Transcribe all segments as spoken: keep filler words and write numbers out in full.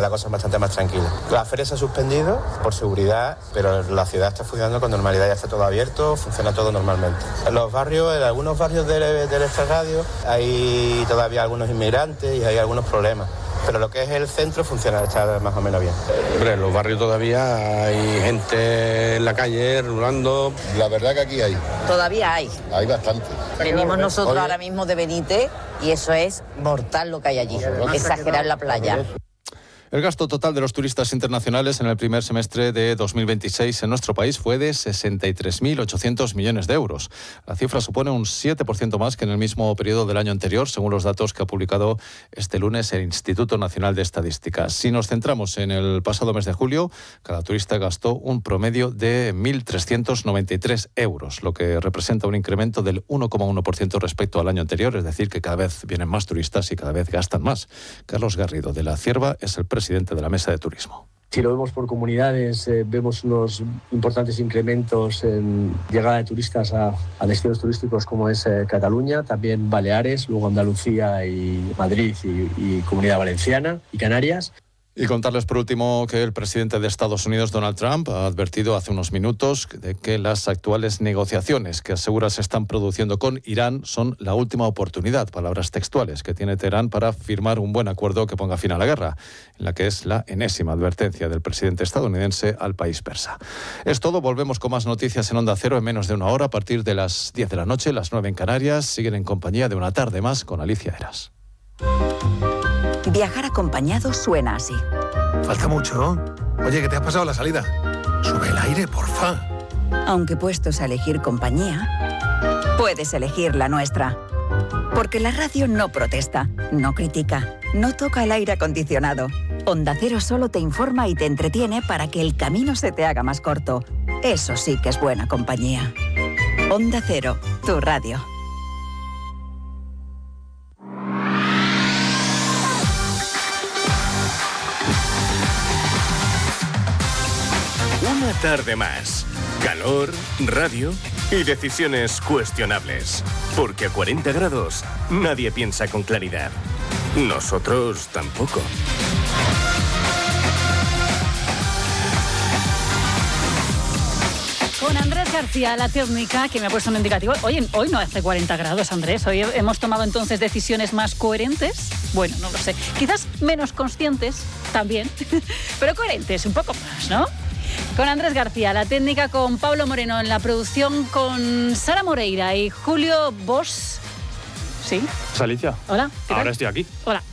la cosa es bastante más tranquila. La feria se ha suspendido por seguridad, pero la ciudad está funcionando con normalidad, ya está todo abierto, funciona todo normalmente. En los barrios, en algunos barrios del, del extrarradio, hay todavía algunos inmigrantes y hay algunos problemas. Pero lo que es el centro funciona, está más o menos bien. Hombre, en los barrios todavía hay gente en la calle rulando. La verdad que aquí hay. Todavía hay. Hay bastante. Venimos nosotros Oye. ahora mismo de Benítez y eso es mortal lo que hay allí. Exagerar en la playa. El gasto total de los turistas internacionales en el primer semestre de dos mil veintiséis en nuestro país fue de sesenta y tres mil ochocientos millones de euros. La cifra supone un siete por ciento más que en el mismo periodo del año anterior, según los datos que ha publicado este lunes el Instituto Nacional de Estadística. Si nos centramos en el pasado mes de julio, cada turista gastó un promedio de mil trescientos noventa y tres euros, lo que representa un incremento del uno coma uno por ciento respecto al año anterior, es decir, que cada vez vienen más turistas y cada vez gastan más. Carlos Garrido, de la Cierva, es el presidente presidente de la Mesa de Turismo. Si lo vemos por comunidades, eh, vemos unos importantes incrementos en llegada de turistas a, a destinos turísticos como es eh, Cataluña, también Baleares, luego Andalucía y Madrid y, y Comunidad Valenciana y Canarias. Y contarles por último que el presidente de Estados Unidos, Donald Trump, ha advertido hace unos minutos de que las actuales negociaciones que asegura se están produciendo con Irán son la última oportunidad, palabras textuales, que tiene Teherán para firmar un buen acuerdo que ponga fin a la guerra, en la que es la enésima advertencia del presidente estadounidense al país persa. Es todo, volvemos con más noticias en Onda Cero en menos de una hora a partir de las diez de la noche, las nueve en Canarias. Siguen en compañía de Una tarde más con Alicia Eras. Viajar acompañado suena así. Falta mucho. Oye, ¿qué te has pasado la salida? Sube el aire, porfa. Aunque puestos a elegir compañía, puedes elegir la nuestra. Porque la radio no protesta, no critica, no toca el aire acondicionado. Onda Cero solo te informa y te entretiene para que el camino se te haga más corto. Eso sí que es buena compañía. Onda Cero, tu radio. Una tarde más. Calor, radio y decisiones cuestionables. Porque a cuarenta grados nadie piensa con claridad. Nosotros tampoco. Con Andrés García, la técnica, que me ha puesto un indicativo. Oye, hoy no hace cuarenta grados, Andrés. Hoy hemos tomado entonces decisiones más coherentes. Bueno, no lo sé. Quizás menos conscientes también, pero coherentes, un poco más, ¿no? Con Andrés García, la técnica, con Pablo Moreno en la producción, con Sara Moreira y Julio Bosch. ¿Sí? Alicia. Hola. Ahora estoy aquí. Hola.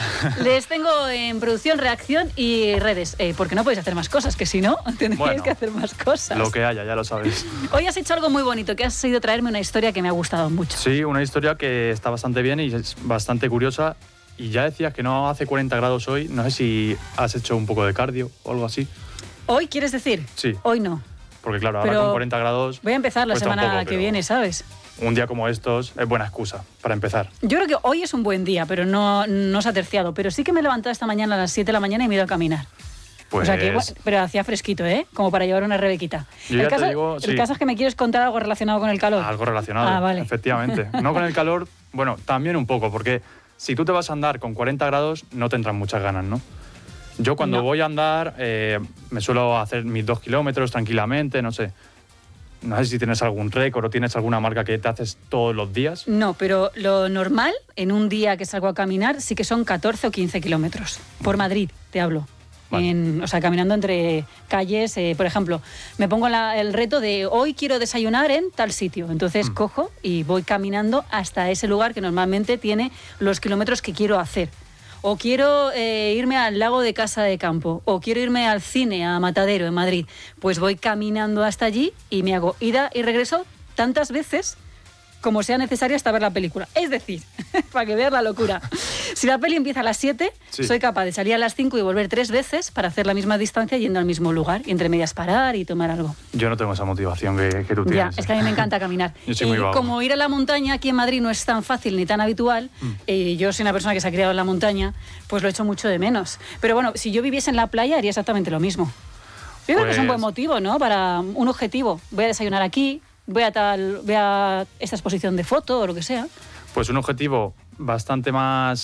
Les tengo en producción, reacción y redes, eh, porque no podéis hacer más cosas, que si no, tendríais bueno, que hacer más cosas. Lo que haya, ya lo sabéis. Hoy has hecho algo muy bonito, que has ido a traerme una historia que me ha gustado mucho. Sí, una historia que está bastante bien y es bastante curiosa. Y ya decías que no hace cuarenta grados hoy. No sé si has hecho un poco de cardio o algo así. ¿Hoy quieres decir? Sí. Hoy no. Porque claro, ahora Pero con cuarenta grados... voy a empezar la semana un poco, que viene, ¿sabes? Un día como estos es buena excusa para empezar. Yo creo que hoy es un buen día, pero no, no se ha terciado. Pero sí que me he levantado esta mañana a las siete de la mañana y me he ido a caminar. Pues... O sea que, pero hacía fresquito, ¿eh? Como para llevar una rebequita. Yo el ya caso, te digo, el sí. caso es que me quieres contar algo relacionado con el calor. Algo relacionado, ah, vale. efectivamente. No con el calor, bueno, también un poco, porque si tú te vas a andar con cuarenta grados, no tendrás muchas ganas, ¿no? Yo cuando no. voy a andar, eh, me suelo hacer mis dos kilómetros tranquilamente, no sé. No sé si tienes algún récord o tienes alguna marca que te haces todos los días. No, pero lo normal, en un día que salgo a caminar, sí que son catorce o quince kilómetros. Por Madrid, te hablo. Vale. En, o sea, caminando entre calles, eh, por ejemplo, me pongo la, el reto de hoy quiero desayunar en tal sitio. Entonces mm. cojo y voy caminando hasta ese lugar que normalmente tiene los kilómetros que quiero hacer. O quiero eh, irme al lago de Casa de Campo, o quiero irme al cine, a Matadero, en Madrid. Pues voy caminando hasta allí y me hago ida y regreso tantas veces como sea necesario hasta ver la película. Es decir, para que veas la locura. Si la peli empieza a las siete, sí. soy capaz de salir a las cinco y volver tres veces para hacer la misma distancia yendo al mismo lugar. Y entre medias parar y tomar algo. Yo no tengo esa motivación que, que tú tienes. Ya, es que a mí me encanta caminar. Yo soy muy y vago. Como ir a la montaña aquí en Madrid no es tan fácil ni tan habitual, mm. eh, yo soy una persona que se ha criado en la montaña, pues lo echo mucho de menos. Pero bueno, si yo viviese en la playa haría exactamente lo mismo. Yo pues... creo que es un buen motivo, ¿no? Para un objetivo. Voy a desayunar aquí, voy a tal, voy a esta exposición de foto o lo que sea. Pues un objetivo bastante más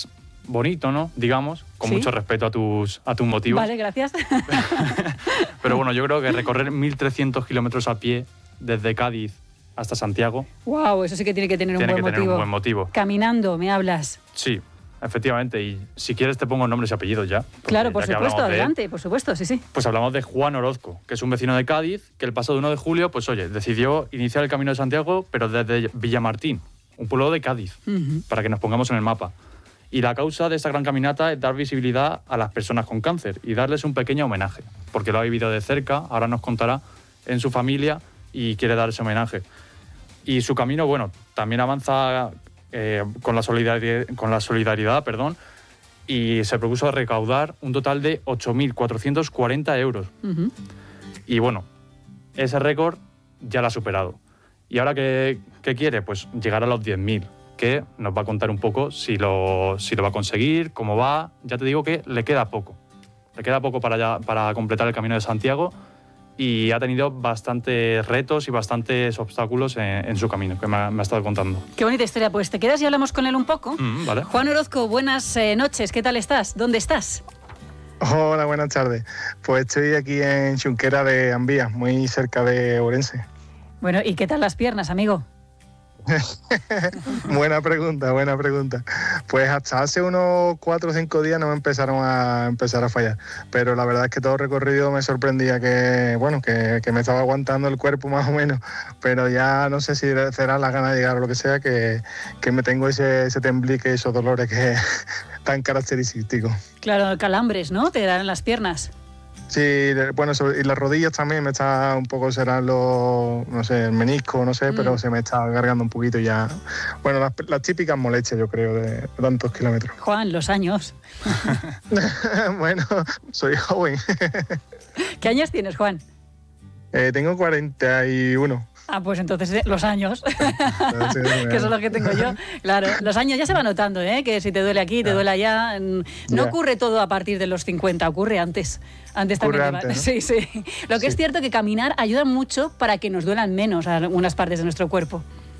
bonito, ¿no? Digamos, con ¿Sí? mucho respeto a tus, a tus motivos. Vale, gracias. Pero bueno, yo creo que recorrer mil trescientos kilómetros a pie desde Cádiz hasta Santiago... Wow, eso sí que tiene que tener, tiene un, buen que tener motivo. un buen motivo. Caminando, me hablas. Sí, efectivamente. Y si quieres te pongo nombres y apellidos ya. Claro, por ya que supuesto, hablamos de él, adelante, por supuesto, sí, sí. pues hablamos de Juan Orozco, que es un vecino de Cádiz, que el pasado uno de julio, pues oye, decidió iniciar el Camino de Santiago, pero desde Villamartín, un pueblo de Cádiz, Uh-huh. para que nos pongamos en el mapa. Y la causa de esta gran caminata es dar visibilidad a las personas con cáncer y darles un pequeño homenaje, porque lo ha vivido de cerca, ahora nos contará en su familia y quiere dar ese homenaje. Y su camino, bueno, también avanza eh, con la solidaridad, con la solidaridad, perdón, y se propuso recaudar un total de ocho mil cuatrocientos cuarenta euros. Uh-huh. Y bueno, ese récord ya lo ha superado. ¿Y ahora qué, qué quiere? Pues llegar a los diez mil, que nos va a contar un poco si lo, si lo va a conseguir, cómo va. Ya te digo que le queda poco. Le queda poco para, ya, para completar el Camino de Santiago y ha tenido bastantes retos y bastantes obstáculos en, en su camino, que me ha, me ha estado contando. Qué bonita historia, pues te quedas y hablamos con él un poco. Mm, vale. Juan Orozco, buenas eh, noches, ¿qué tal estás? ¿Dónde estás? Hola, buenas tardes. Pues estoy aquí en Xunquera de Ambía, muy cerca de Ourense. Bueno, ¿y qué tal las piernas, amigo? Buena pregunta, buena pregunta. Pues hasta hace unos cuatro o cinco días no me empezaron a empezar a fallar. Pero la verdad es que todo el recorrido me sorprendía que, bueno, que, que me estaba aguantando el cuerpo más o menos. Pero ya no sé si será la gana de llegar o lo que sea, que, que me tengo ese, ese temblique y esos dolores que tan característicos. Claro, calambres, ¿no? Te dan las piernas. Sí, bueno, sobre- y las rodillas también me está un poco, serán los, no sé, el menisco, no sé, Mm. pero se me está cargando un poquito y ya. Bueno, las, las típicas molestias, yo creo, de, de tantos kilómetros. Juan, los años. Bueno, soy joven. ¿Qué años tienes, Juan? Eh, tengo cuarenta y uno. Ah, pues entonces eh, los años, que son los que tengo yo. Claro, los años ya se va notando, ¿eh? Que si te duele aquí, te duele allá. No Ya. ocurre todo a partir de los cincuenta, ocurre antes. Antes Ocurre también. antes, ¿no? Sí, sí. Lo que Sí. es cierto que caminar ayuda mucho para que nos duelan menos algunas partes de nuestro cuerpo.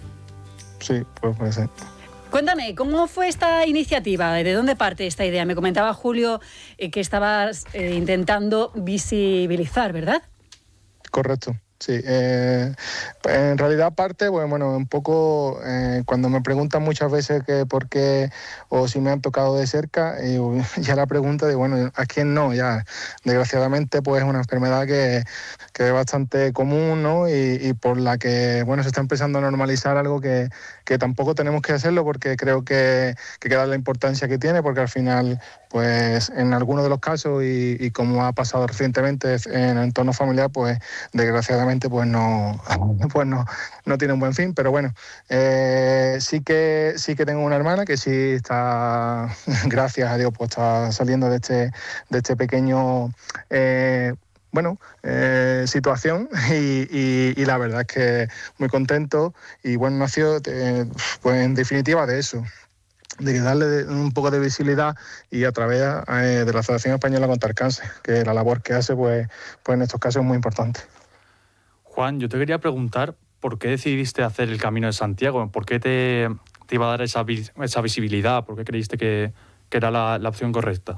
Sí, pues puede ser. Cuéntame, ¿cómo fue esta iniciativa? ¿De dónde parte esta idea? Me comentaba Julio eh, que estabas eh, intentando visibilizar, ¿verdad? Correcto. Sí, eh, en realidad parte, pues, bueno, un poco eh, cuando me preguntan muchas veces que por qué o si me han tocado de cerca, y ya la pregunta de, bueno, ¿a quién no? Ya, desgraciadamente, pues es una enfermedad que, que es bastante común, ¿no? Y, y por la que, bueno, se está empezando a normalizar algo que, que tampoco tenemos que hacerlo porque creo que, que hay que darle la importancia que tiene, porque al final, pues en algunos de los casos y, y como ha pasado recientemente en el entorno familiar, pues desgraciadamente pues no, pues no, no tiene un buen fin, pero bueno, eh, sí que sí que tengo una hermana que sí está, gracias a Dios, pues está saliendo de este, de este pequeño eh, bueno, eh, situación y, y, y la verdad es que muy contento y bueno, nació eh, pues en definitiva de eso, de darle un poco de visibilidad y a través eh, de la Asociación Española contra el Cáncer, que la labor que hace pues, pues en estos casos es muy importante. Juan, yo te quería preguntar por qué decidiste hacer el Camino de Santiago, por qué te, te iba a dar esa, vis- esa visibilidad, por qué creíste que, que era la, la opción correcta.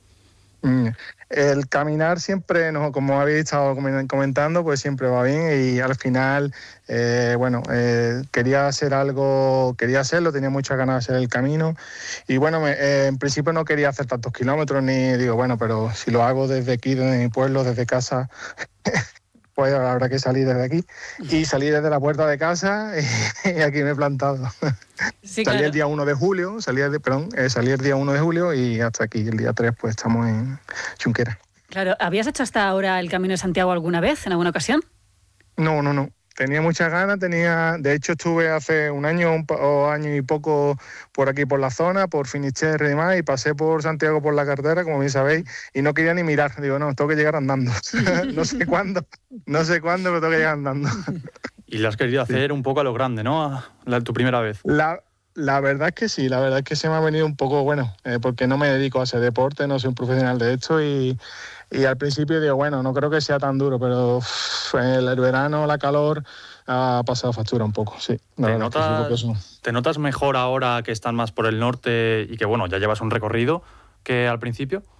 Mm, El caminar siempre, no, como habéis estado comen- comentando, pues siempre va bien y al final, eh, bueno, eh, quería hacer algo, quería hacerlo, tenía muchas ganas de hacer el camino y bueno, me- eh, en principio no quería hacer tantos kilómetros ni digo, bueno, pero si lo hago desde aquí, desde mi pueblo, desde casa, pues habrá que salir desde aquí y salí desde la puerta de casa y, y aquí me he plantado. Sí, salí claro. el día uno de julio, salí el, perdón, eh, salí el día uno de julio y hasta aquí, el día tres, pues estamos en Xunquera. Claro, ¿habías hecho hasta ahora el Camino de Santiago alguna vez, en alguna ocasión? No, no, no. Tenía muchas ganas, tenía, de hecho estuve hace un año un pa- o año y poco por aquí por la zona, por Finisterre y demás, y pasé por Santiago por la carretera, como bien sabéis, y no quería ni mirar. Digo, no, tengo que llegar andando. No sé cuándo, no sé cuándo, pero tengo que llegar andando. Y lo has querido hacer un poco a lo grande, ¿no? La, tu primera vez. La, la verdad es que sí, la verdad es que se me ha venido un poco, bueno, eh, porque no me dedico a hacer deporte, no soy un profesional de esto y, y al principio digo, bueno, no creo que sea tan duro, pero uff, el, el verano, la calor, ha pasado factura un poco, sí. La ¿Te, verdad que sí, notas, porque eso- ¿Te notas mejor ahora que están más por el norte y que, bueno, ya llevas un recorrido que al principio?